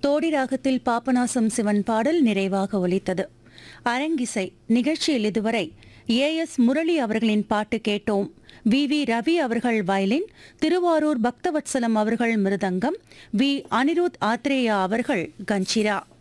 தோடி ராகத்தில் பாபநாசம் சிவன் பாடல் நிறைவாக ஒலித்தது. அரங்கிசை நிகழ்ச்சியில் இதுவரை ஏஎஸ் முரளி அவர்களின் பாட்டு கேட்டோம். வி ரவி அவர்கள் வயலின், திருவாரூர் பக்தவத்சலம் அவர்கள் மிருதங்கம், வி அனிருத் ஆத்ரேயா அவர்கள் கஞ்சிரா.